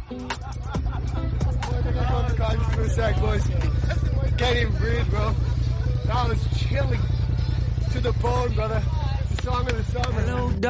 For a sec, boys. Can't even breathe, bro. That was chilling to the bone, brother. It's the song of the summer.